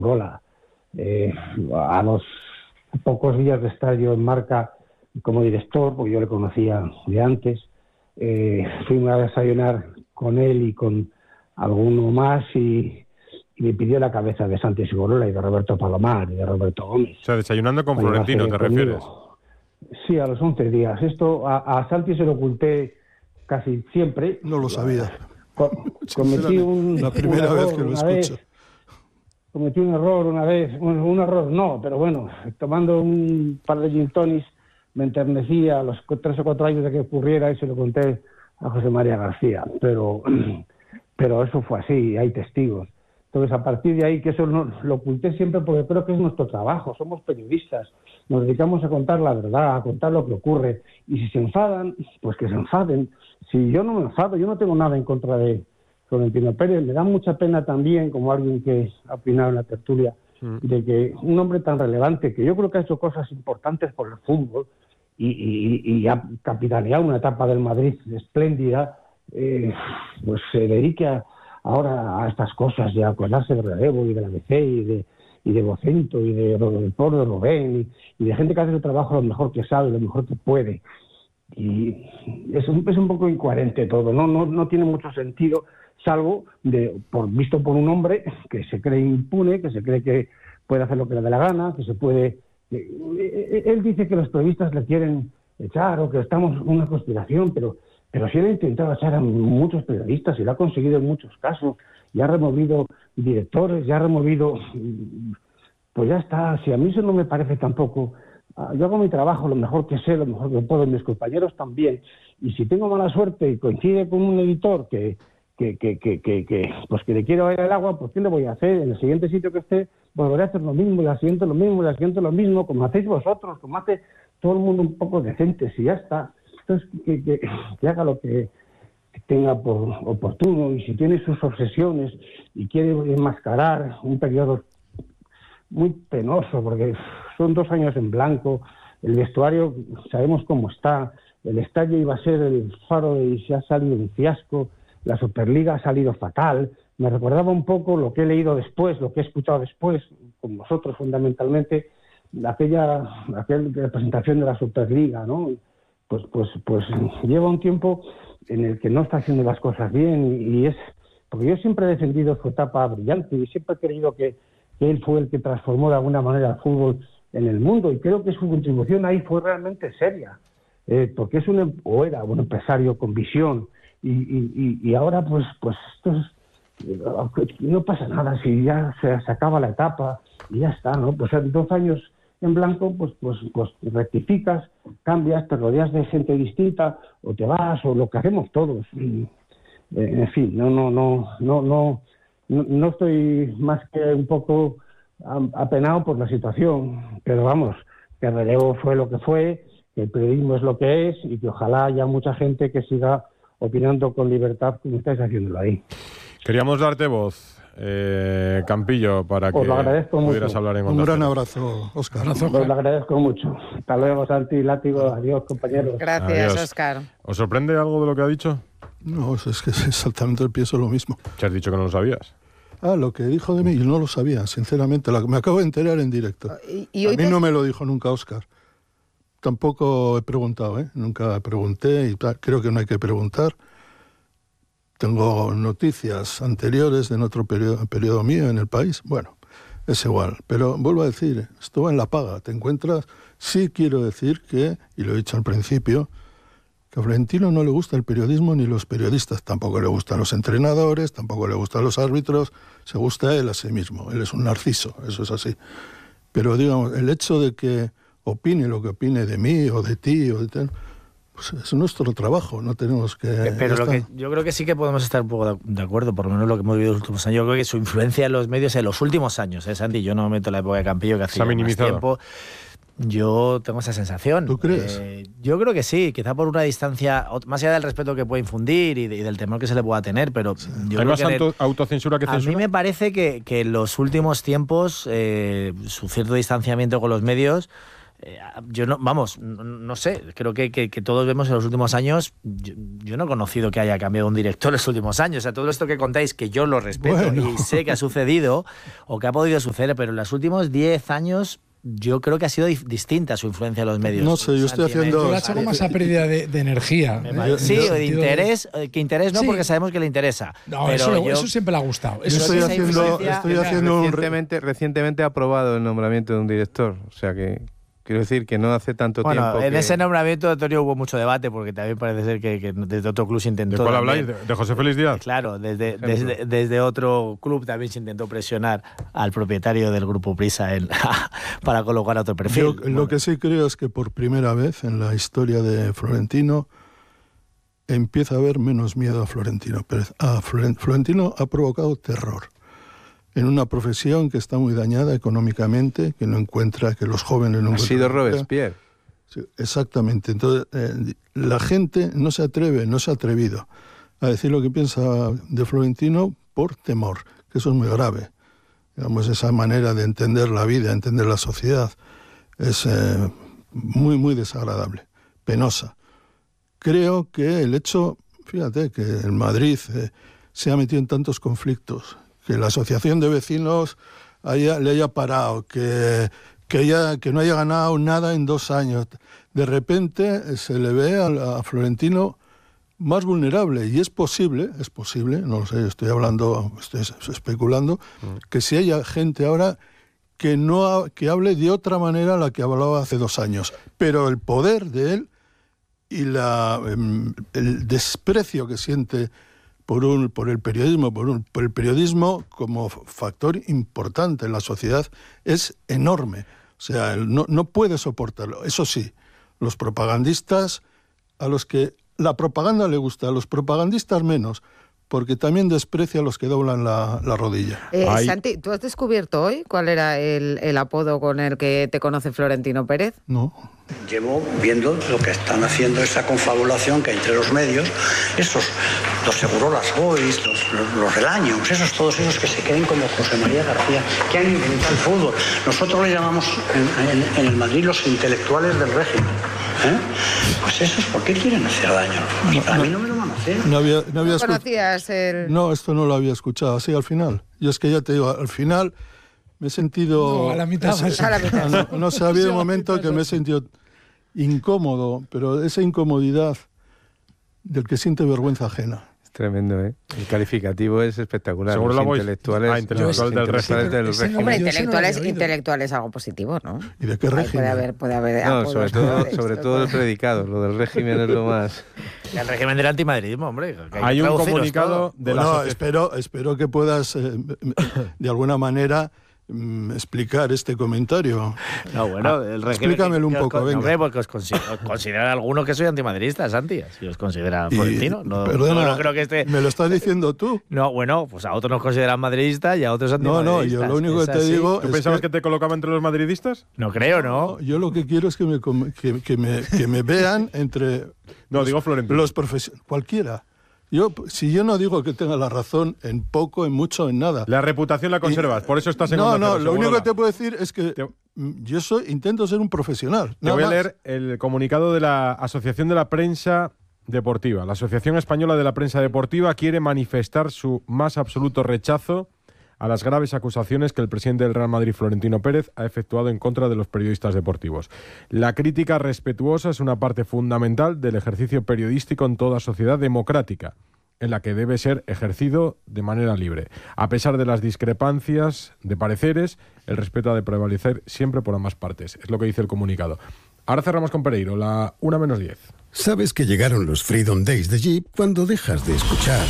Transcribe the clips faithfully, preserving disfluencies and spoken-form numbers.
Gola. Eh, a los pocos días de estar yo en Marca como director, porque yo le conocía de antes, eh, fuimos a desayunar con él y con alguno más y, y me pidió la cabeza de Santi Segurola y de Roberto Palomar y de Roberto Gómez. O sea, desayunando con Florentino, ¿te refieres? Sí, a los once días. Esto a, a Santi se lo oculté casi siempre. No lo sabía. Co cometí un, la primera un error vez que lo vez, escucho. Cometí un error una vez, un, un error no, pero bueno, tomando un par de gin tonics me enternecía a los tres o cuatro años de que ocurriera y se lo conté a José María García, pero, pero eso fue así, hay testigos. Entonces, a partir de ahí, que eso no, lo oculté siempre porque creo que es nuestro trabajo, somos periodistas, nos dedicamos a contar la verdad, a contar lo que ocurre, y si se enfadan, pues que se enfaden. Si yo no me enfado, yo no tengo nada en contra de Florentino Pérez, me da mucha pena también, como alguien que ha opinado en la tertulia, mm. de que un hombre tan relevante, que yo creo que ha hecho cosas importantes por el fútbol, y, y, y ha capitaneado una etapa del Madrid espléndida, eh, pues se dedique a ahora a estas cosas, de acordarse de Relevo y de la B C y de, y de Vocento y de Rodolfo de Rubén y, y de gente que hace el trabajo lo mejor que sabe, lo mejor que puede. Y es un, es un poco incoherente todo, no, no, no tiene mucho sentido, salvo de por visto por un hombre que se cree impune, que se cree que puede hacer lo que le dé la gana, que se puede... Que, él dice que los periodistas le quieren echar o que estamos en una conspiración, pero... Pero sí él ha intentado echar a muchos periodistas y lo ha conseguido en muchos casos. Ya ha removido directores, ya ha removido... Pues ya está. Si a mí eso no me parece tampoco... Yo hago mi trabajo lo mejor que sé, lo mejor que puedo, mis compañeros también. Y si tengo mala suerte y coincide con un editor que, que, que, que, que, que, pues que le quiero ir al agua, pues ¿qué le voy a hacer? En el siguiente sitio que esté, volveré a hacer lo mismo, y al siguiente lo mismo, y al siguiente lo mismo, como hacéis vosotros, como hace todo el mundo un poco decente, si ya está. Entonces, que, que, que haga lo que tenga por oportuno, y si tiene sus obsesiones y quiere enmascarar un periodo muy penoso, porque son dos años en blanco, el vestuario sabemos cómo está, el estadio iba a ser el faro y se ha salido un fiasco, la Superliga ha salido fatal, me recordaba un poco lo que he leído después, lo que he escuchado después, con vosotros fundamentalmente, aquella, aquella representación de la Superliga, ¿no? Pues, pues, pues lleva un tiempo en el que no está haciendo las cosas bien y, y es... Porque yo siempre he defendido su etapa brillante y siempre he creído que, que él fue el que transformó de alguna manera el fútbol en el mundo y creo que su contribución ahí fue realmente seria, eh, porque es un... o era un empresario con visión y, y, y ahora pues, pues esto es, no pasa nada, si ya se, se acaba la etapa y ya está, ¿no? Pues en dos años... en blanco, pues, pues, pues rectificas, cambias, te rodeas de gente distinta, o te vas, o lo que hacemos todos. Y, eh, en fin, no, no, no, no, no, no, no estoy más que un poco apenado por la situación, pero vamos, que el relevo fue lo que fue, que el periodismo es lo que es, y que ojalá haya mucha gente que siga opinando con libertad como estáis haciéndolo ahí. Queríamos darte voz, eh, Campillo, para que pudieras mucho. hablar en Un gran abrazo, Óscar. Os lo agradezco mucho. Hasta luego, Santi, Látigo. Adiós, compañeros. Gracias, Óscar. ¿Os sorprende algo de lo que ha dicho? No, es que exactamente pienso lo mismo. ¿Te has dicho que no lo sabías? Ah, lo que dijo de mí, yo no lo sabía, sinceramente. Me acabo de enterar en directo. ¿Y, y hoy a mí te... no me lo dijo nunca Óscar. Tampoco he preguntado, ¿eh? Nunca pregunté y tal. Creo que no hay que preguntar. Tengo noticias anteriores de en otro periodo, periodo mío en el país. Bueno, es igual. Pero vuelvo a decir, esto va en la paga. Te encuentras... Sí quiero decir que, y lo he dicho al principio, que a Florentino no le gusta el periodismo ni los periodistas. Tampoco le gustan los entrenadores, tampoco le gustan los árbitros. Se gusta él a sí mismo. Él es un narciso, eso es así. Pero, digamos, el hecho de que opine lo que opine de mí o de ti o de tal... Pues es nuestro trabajo, no tenemos que... Pero lo que, yo creo que sí que podemos estar un poco de acuerdo, por lo menos lo que hemos vivido en los últimos años. Yo creo que su influencia en los medios en los últimos años, ¿eh, Santi? Yo no me meto en la época de Campillo, que hacía más tiempo. Yo tengo esa sensación. ¿Tú crees? Eh, yo creo que sí, quizá por una distancia, más allá del respeto que puede infundir y, de, y del temor que se le pueda tener, pero... Sí. Yo ¿Hay creo más que auto, el, autocensura que censura? A mí me parece que, que en los últimos tiempos eh, su cierto distanciamiento con los medios... Eh, yo no, vamos, no, no sé, creo que, que, que todos vemos en los últimos años, yo, yo no he conocido que haya cambiado un director en los últimos años. O sea, todo esto que contáis, que yo lo respeto bueno. y sé que ha sucedido o que ha podido suceder, pero en los últimos diez años yo creo que ha sido dif- distinta su influencia en los medios. No sé, yo estoy haciendo... Yo la echo como esa pérdida de, de energía. ¿eh? Sí, o de interés, de... que interés no, sí. porque sabemos que le interesa. No, pero eso, yo... eso siempre le ha gustado. Eso yo estoy haciendo, estoy haciendo un... Recientemente, recientemente ha aprobado el nombramiento de un director, o sea que... Quiero decir que no hace tanto bueno, tiempo. En que... ese nombramiento, Antonio, hubo mucho debate, porque también parece ser que, que desde otro club se intentó. ¿De cuál también, habláis? ¿De José Félix Díaz? Claro, desde, desde, desde otro club también se intentó presionar al propietario del Grupo Prisa en, para colocar otro perfil. Yo, bueno. Lo que sí creo es que por primera vez en la historia de Florentino empieza a haber menos miedo a Florentino Pérez. A Florentino ha provocado terror en una profesión que está muy dañada económicamente, que no encuentra, que los jóvenes no encuentran. Ha sido Robespierre. Sí, exactamente. Entonces, eh, la gente no se atreve, no se ha atrevido a decir lo que piensa de Florentino por temor, que eso es muy grave. Digamos, esa manera de entender la vida, entender la sociedad, es eh, muy, muy desagradable, penosa. Creo que el hecho, fíjate, que en Madrid eh, se ha metido en tantos conflictos, que la asociación de vecinos haya, le haya parado, que, que, haya, que no haya ganado nada en dos años. De repente se le ve a, a Florentino más vulnerable, y es posible, es posible, no lo sé, estoy hablando, estoy especulando, mm. que si haya gente ahora que, no ha, que hable de otra manera a la que hablaba hace dos años. Pero el poder de él y la, el desprecio que siente por un por el periodismo, por, un, por el periodismo como factor importante en la sociedad es enorme. O sea, no, no puede soportarlo. Eso sí, los propagandistas, a los que la propaganda le gusta, a los propagandistas menos, porque también desprecia a los que doblan la, la rodilla. Eh, Santi, ¿tú has descubierto hoy cuál era el, el apodo con el que te conoce Florentino Pérez? No. Llevo viendo lo que están haciendo, esa confabulación que hay entre los medios, esos, los Segurolas Boys, los, los, los Relaños, esos, todos esos que se creen como José María García, que han inventado el fútbol. Nosotros le llamamos en, en, en el Madrid los intelectuales del régimen. ¿Eh? Pues esos, ¿por qué quieren hacer daño? A mí no me lo van a hacer. No, había, no, había ¿No conocías el...? No, esto no lo había escuchado, así al final. Yo es que ya te digo, al final me he sentido... No, a la mitad. Ese, a la mitad. No, no sé, había un momento que me he sentido incómodo, pero esa incomodidad del que siente vergüenza ajena. Es tremendo, ¿eh? El calificativo es espectacular. Seguro los la intelectuales, ah, intelectuales los del intelectuales del régimen. Hombre, intelectuales, intelectuales es algo positivo, ¿no? ¿Y de qué régimen? Puede haber, puede haber no, sobre todo, sobre todo el predicado. Lo del régimen es lo más... El régimen del antimadridismo, hombre. Hay un comunicado de la... No, espero, espero que puedas, eh, de alguna manera... explicar este comentario. No, bueno, el régimen, explícamelo un poco, venga. Hombre, porque os considera, consideran algunos que soy antimadridista, Santi, si os consideran florentino. No, perdona, no, no creo que este... ¿me lo estás diciendo tú? No, bueno, pues a otros nos consideran madridistas y a otros antimadridistas. No, no, yo lo único que te digo... ¿Tú pensabas que... que te colocaba entre los madridistas? No creo, ¿no? no yo lo que quiero es que me, que, que me, que me vean entre... No, los, digo Florentino. Los profesionales, cualquiera. Yo, si yo no digo que tenga la razón en poco, en mucho, en nada. La reputación la conservas, y, por eso estás en No, Onda no, Cero, lo único la... que te puedo decir es que te... yo soy, intento ser un profesional. Te voy más. a leer el comunicado de la Asociación de la Prensa Deportiva. La Asociación Española de la Prensa Deportiva quiere manifestar su más absoluto rechazo a las graves acusaciones que el presidente del Real Madrid, Florentino Pérez, ha efectuado en contra de los periodistas deportivos. La crítica respetuosa es una parte fundamental del ejercicio periodístico en toda sociedad democrática, en la que debe ser ejercido de manera libre. A pesar de las discrepancias de pareceres, el respeto ha de prevalecer siempre por ambas partes. Es lo que dice el comunicado. Ahora cerramos con Pereiro, la una menos diez. Sabes que llegaron los Freedom Days de Jeep cuando dejas de escuchar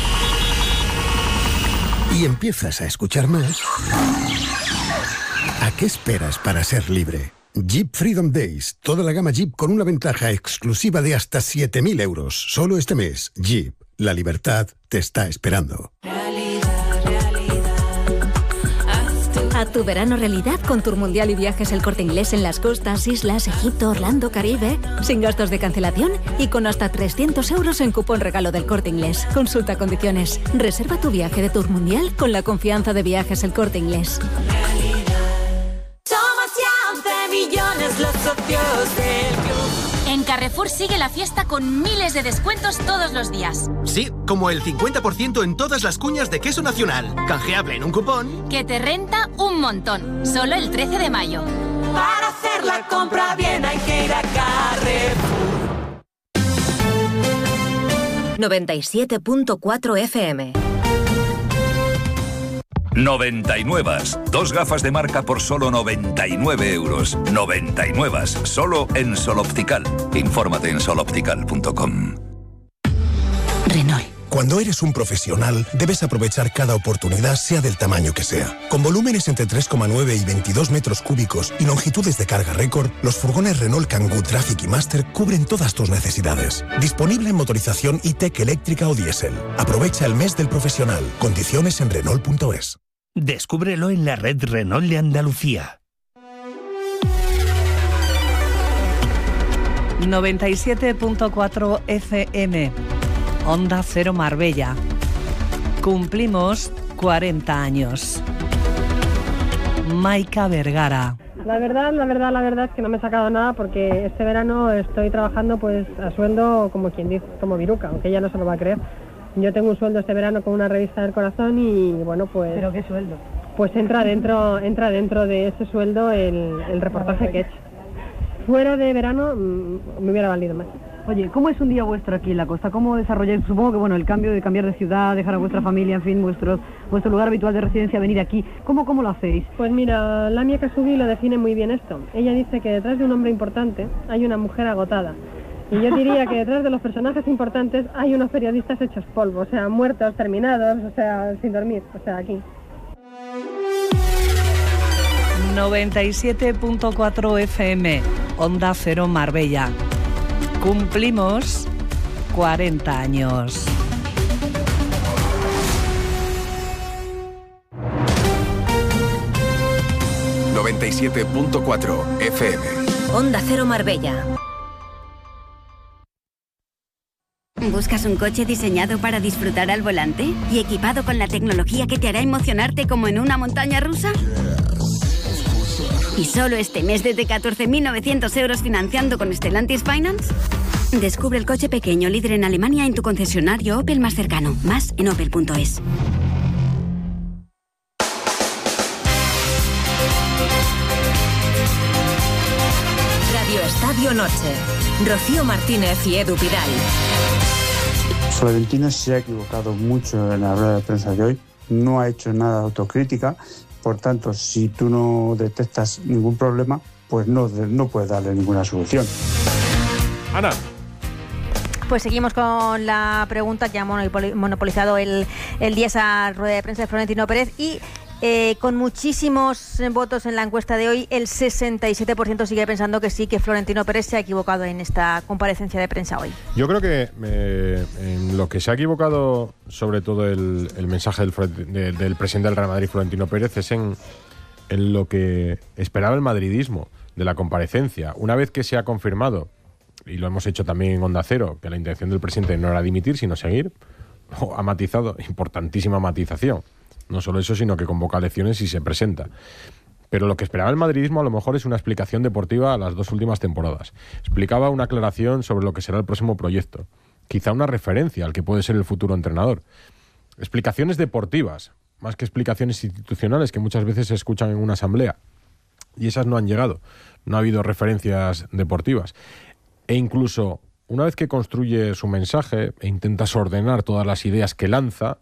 y empiezas a escuchar más. ¿A qué esperas para ser libre? Jeep Freedom Days, toda la gama Jeep con una ventaja exclusiva de hasta siete mil euros. Solo este mes, Jeep, la libertad te está esperando. Realidad, realidad. Haz tu verano realidad con Tour Mundial y Viajes El Corte Inglés en las costas, islas, Egipto, Orlando, Caribe, sin gastos de cancelación y con hasta trescientos euros en cupón regalo del Corte Inglés. Consulta condiciones. Reserva tu viaje de Tour Mundial con la confianza de Viajes El Corte Inglés. Somos ya once millones los Carrefour sigue la fiesta con miles de descuentos todos los días. Sí, como el cincuenta por ciento en todas las cuñas de queso nacional. Canjeable en un cupón que te renta un montón. Solo el trece de mayo. Para hacer la compra bien hay que ir a Carrefour. noventa y siete punto cuatro F M. noventa y nueve. Dos gafas de marca por solo noventa y nueve euros. noventa y nueve. Solo en Sol Optical. Infórmate en sol optical punto com. Renault. Cuando eres un profesional, debes aprovechar cada oportunidad, sea del tamaño que sea. Con volúmenes entre tres coma nueve y veintidós metros cúbicos y longitudes de carga récord, los furgones Renault Kangoo Traffic y Master cubren todas tus necesidades. Disponible en motorización E-Tech eléctrica o diésel. Aprovecha el mes del profesional. Condiciones en Renault punto es. Descúbrelo en la red Renault de Andalucía. noventa y siete punto cuatro F M. Onda Cero Marbella. Cumplimos cuarenta años. Maika Vergara. La verdad, la verdad, la verdad es que no me he sacado nada porque este verano estoy trabajando pues a sueldo como quien dice, como viruca, aunque ella no se lo va a creer. Yo tengo un sueldo este verano con una revista del corazón y bueno pues... ¿Pero qué sueldo? Pues entra dentro, entra dentro de ese sueldo el, el reportaje que he hecho. Fuera de verano mmm, me hubiera valido más. Oye, ¿cómo es un día vuestro aquí en la costa? ¿Cómo desarrolláis? Supongo que bueno, el cambio de cambiar de ciudad, dejar a vuestra familia, en fin, vuestro, vuestro lugar habitual de residencia, venir aquí. ¿Cómo, cómo lo hacéis? Pues mira, Lamia Kasugi lo define muy bien esto. Ella dice que detrás de un hombre importante hay una mujer agotada. Y yo diría que detrás de los personajes importantes hay unos periodistas hechos polvo, o sea, muertos, terminados, o sea, sin dormir, o sea, aquí. noventa y siete punto cuatro F M, Onda Cero Marbella. Cumplimos cuarenta años. noventa y siete punto cuatro F M. Onda Cero Marbella. ¿Buscas un coche diseñado para disfrutar al volante y equipado con la tecnología que te hará emocionarte como en una montaña rusa? ¿Y solo este mes desde catorce mil novecientos euros financiando con Stellantis Finance? Descubre el coche pequeño líder en Alemania en tu concesionario Opel más cercano. Más en opel punto es. Radio Estadio Noche. Rocío Martínez y Edu Pidal. Florentino se ha equivocado mucho en la rueda de prensa de hoy. No ha hecho nada de autocrítica. Por tanto, si tú no detectas ningún problema, pues no, no puedes darle ninguna solución. Ana. Pues seguimos con la pregunta, ya monopolizado el, el día esa rueda de prensa de Florentino Pérez y eh, con muchísimos votos en la encuesta de hoy, el sesenta y siete por ciento sigue pensando que sí, que Florentino Pérez se ha equivocado en esta comparecencia de prensa hoy. Yo creo que eh, en lo que se ha equivocado, sobre todo el, el mensaje del, de, del presidente del Real Madrid, Florentino Pérez, es en, en lo que esperaba el madridismo de la comparecencia. Una vez que se ha confirmado, y lo hemos hecho también en Onda Cero, que la intención del presidente no era dimitir, sino seguir, ha matizado, importantísima matización. No solo eso, sino que convoca elecciones y se presenta. Pero lo que esperaba el madridismo a lo mejor es una explicación deportiva a las dos últimas temporadas. Explicaba una aclaración sobre lo que será el próximo proyecto. Quizá una referencia al que puede ser el futuro entrenador. Explicaciones deportivas, más que explicaciones institucionales que muchas veces se escuchan en una asamblea. Y esas no han llegado. No ha habido referencias deportivas. E incluso, una vez que construye su mensaje e intentas ordenar todas las ideas que lanza,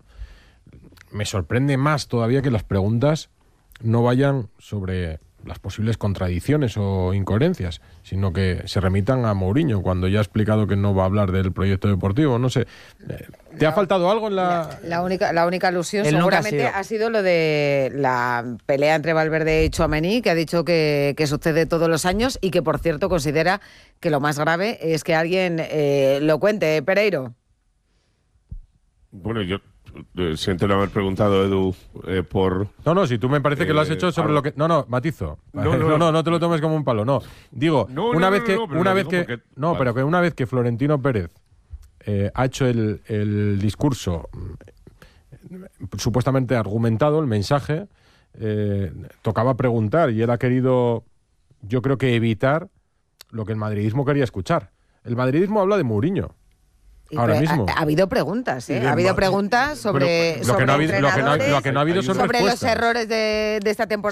me sorprende más todavía que las preguntas no vayan sobre las posibles contradicciones o incoherencias, sino que se remitan a Mourinho cuando ya ha explicado que no va a hablar del proyecto deportivo. No sé, ¿te ha faltado algo en la...? La, la única la única alusión Él seguramente ha sido. ha sido lo de la pelea entre Valverde y Tchouaméni, que ha dicho que, que sucede todos los años y que, por cierto, considera que lo más grave es que alguien eh, lo cuente. Pereiro. Bueno, yo... siento no haber preguntado, Edu, eh, por... No, no, si tú me parece que lo has hecho sobre eh, lo que... No, no, matizo. No, No, no, no, no. no te lo tomes como un palo, no. Digo, No, una no, vez no, que... no, pero una lo vez digo que porque- no, vale. pero que una vez que Florentino Pérez eh, ha hecho el, el discurso eh, supuestamente argumentado, el mensaje, eh, tocaba preguntar y él ha querido, yo creo que evitar lo que el madridismo quería escuchar. El madridismo habla de Mourinho. Ahora mismo. Ha, ha habido preguntas, ¿eh? Ha habido preguntas sobre, lo sobre que no ha habido, lo que no, lo que no ha habido son sobre respuestas. los errores de, de esta temporada.